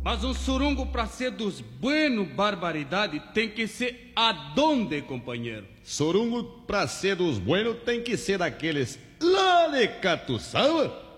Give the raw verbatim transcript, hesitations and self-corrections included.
Mas um surungo pra ser dos bueno, barbaridade, tem que ser aonde, companheiro? Surungo pra ser dos buenos tem que ser daqueles lá de Catuçaba.